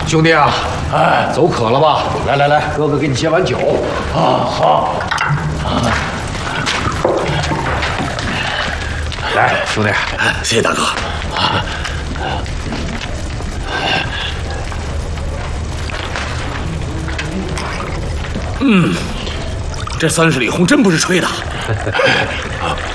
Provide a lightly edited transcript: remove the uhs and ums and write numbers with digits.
兄弟啊，哎，走渴了吧？来来来，哥哥给你接碗酒。啊，好。来，兄弟， 谢谢大哥。这30里红真不是吹的。